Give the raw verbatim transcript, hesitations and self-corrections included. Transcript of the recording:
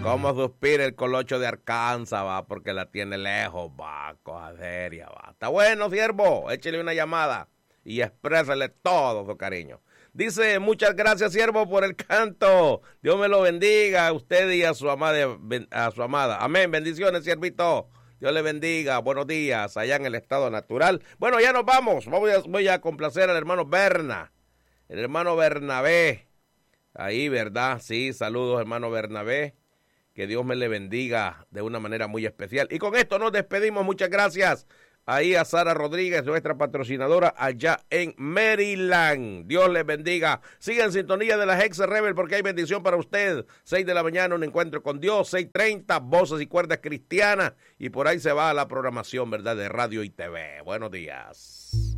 Cómo suspira el colocho de Arkansas, va, porque la tiene lejos, va, cosa seria, va. Está bueno, siervo, échele una llamada y exprésele todo su cariño. Dice, muchas gracias, siervo, por el canto. Dios me lo bendiga a usted y a su amada, a su amada. Amén, bendiciones, siervito. Dios le bendiga, buenos días, allá en el estado natural. Bueno, ya nos vamos, voy a, voy a complacer al hermano Berna, el hermano Bernabé. Ahí, ¿verdad? Sí, saludos, hermano Bernabé. Que Dios me le bendiga de una manera muy especial. Y con esto nos despedimos. Muchas gracias ahí a Sara Rodríguez, nuestra patrocinadora allá en Maryland. Dios les bendiga. Siga en sintonía de las Ex Rebel porque hay bendición para usted. seis de la mañana, un encuentro con Dios. seis treinta, voces y cuerdas cristianas. Y por ahí se va la programación, ¿verdad? De radio y T V. Buenos días.